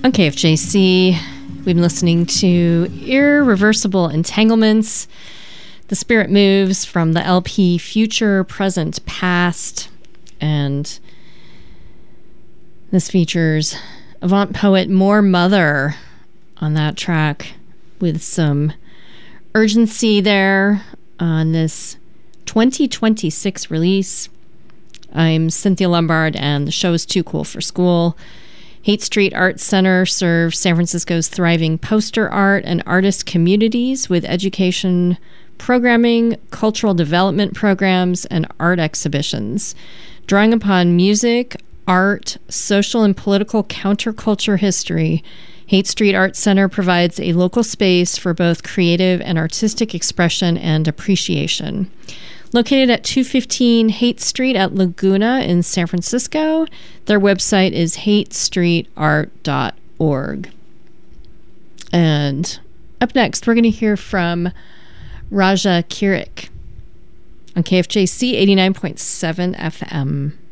On KFJC, we've been listening to Irreversible Entanglements. The Spirit Moves from the LP Future, Present, Past. And this features avant poet More Mother on that track with some urgency there on this 2026 release. I'm Cynthia Lombard, and the show is Too Cool for School. Haight Street Arts Center serves San Francisco's thriving poster art and artist communities with education, programming, cultural development programs, and art exhibitions. Drawing upon music, art, social and political counterculture history, Haight Street Arts Center provides a local space for both creative and artistic expression and appreciation. Located at 215 Haight Street at Laguna in San Francisco, their website is haightstreetart.org. And up next, we're going to hear from Raja Kirik on KFJC 89.7 FM.